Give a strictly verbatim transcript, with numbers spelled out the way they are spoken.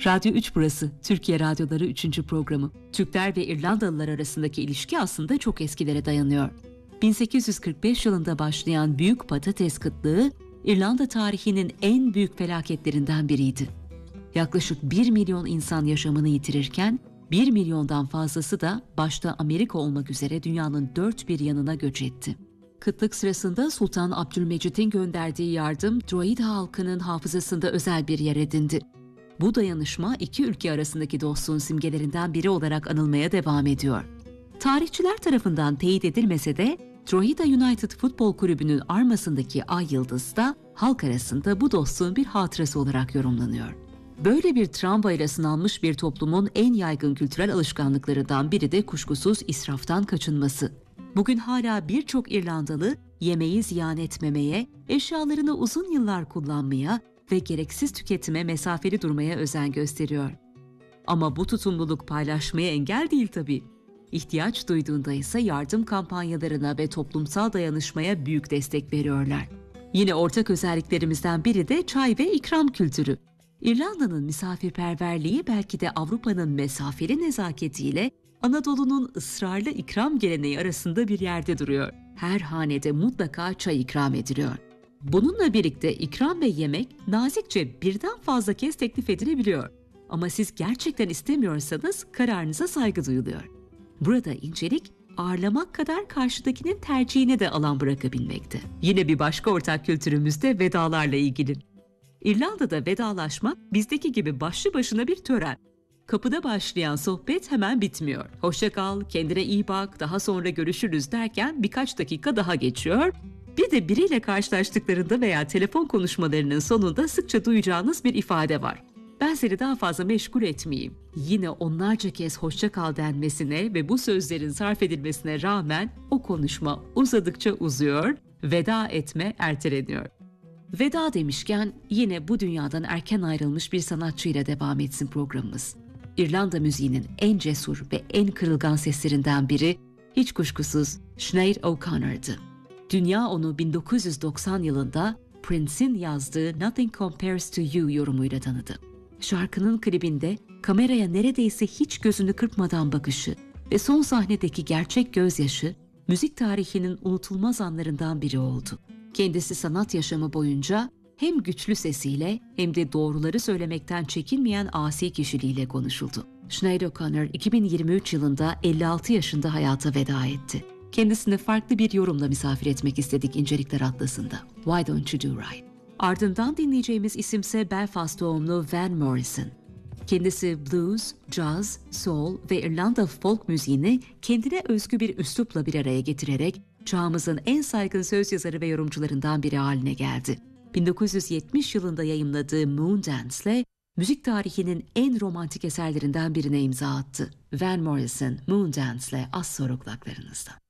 Radyo üç burası, Türkiye Radyoları üçüncü programı. Türkler ve İrlandalılar arasındaki ilişki aslında çok eskilere dayanıyor. bin sekiz yüz kırk beş yılında başlayan Büyük Patates Kıtlığı, İrlanda tarihinin en büyük felaketlerinden biriydi. Yaklaşık bir milyon insan yaşamını yitirirken, bir milyondan fazlası da başta Amerika olmak üzere dünyanın dört bir yanına göç etti. Kıtlık sırasında Sultan Abdülmecit'in gönderdiği yardım, Drogheda halkının hafızasında özel bir yer edindi. Bu dayanışma iki ülke arasındaki dostluğun simgelerinden biri olarak anılmaya devam ediyor. Tarihçiler tarafından teyit edilmese de Drogheda United Futbol Kulübü'nün armasındaki ay yıldız da halk arasında bu dostluğun bir hatırası olarak yorumlanıyor. Böyle bir travmayla sınanmış bir toplumun en yaygın kültürel alışkanlıklarından biri de kuşkusuz israftan kaçınması. Bugün hala birçok İrlandalı yemeği ziyan etmemeye, eşyalarını uzun yıllar kullanmaya ve gereksiz tüketime mesafeli durmaya özen gösteriyor. Ama bu tutumluluk paylaşmaya engel değil tabii. İhtiyaç duyduğunda ise yardım kampanyalarına ve toplumsal dayanışmaya büyük destek veriyorlar. Yine ortak özelliklerimizden biri de çay ve ikram kültürü. İrlanda'nın misafirperverliği belki de Avrupa'nın mesafeli nezaketiyle Anadolu'nun ısrarlı ikram geleneği arasında bir yerde duruyor. Her hanede mutlaka çay ikram ediliyor. Bununla birlikte ikram ve yemek nazikçe birden fazla kez teklif edilebiliyor. Ama siz gerçekten istemiyorsanız kararınıza saygı duyuluyor. Burada incelik ağırlamak kadar karşıdakinin tercihine de alan bırakabilmekte. Yine bir başka ortak kültürümüz de vedalarla ilgili. İrlanda'da vedalaşmak bizdeki gibi başlı başına bir tören. Kapıda başlayan sohbet hemen bitmiyor. Hoşça kal, kendine iyi bak, daha sonra görüşürüz derken birkaç dakika daha geçiyor. Bir de biriyle karşılaştıklarında veya telefon konuşmalarının sonunda sıkça duyacağınız bir ifade var. Ben seni daha fazla meşgul etmeyeyim. Yine onlarca kez hoşça kal denmesine ve bu sözlerin sarf edilmesine rağmen o konuşma uzadıkça uzuyor, veda etme erteleniyor. Veda demişken yine bu dünyadan erken ayrılmış bir sanatçıyla devam etsin programımız. İrlanda müziğinin en cesur ve en kırılgan seslerinden biri hiç kuşkusuz Sinead O'Connor'dı. Dünya onu bin dokuz yüz doksan yılında Prince'in yazdığı Nothing Compares to You yorumuyla tanıdı. Şarkının klibinde kameraya neredeyse hiç gözünü kırpmadan bakışı ve son sahnedeki gerçek gözyaşı müzik tarihinin unutulmaz anlarından biri oldu. Kendisi sanat yaşamı boyunca hem güçlü sesiyle hem de doğruları söylemekten çekinmeyen asi kişiliğiyle konuşuldu. Sinead O'Connor iki bin yirmi üç yılında elli altı yaşında hayata veda etti. Kendisini farklı bir yorumla misafir etmek istedik İncelikler Atlası'nda. Why Don't You Do Right? Ardından dinleyeceğimiz isimse Belfast doğumlu Van Morrison. Kendisi blues, jazz, soul ve İrlanda folk müziğini kendine özgü bir üslupla bir araya getirerek çağımızın en saygın söz yazarı ve yorumcularından biri haline geldi. bin dokuz yüz yetmiş yılında yayımladığı Moondance'le müzik tarihinin en romantik eserlerinden birine imza attı. Van Morrison, Moondance'le az sonra kulaklarınızda.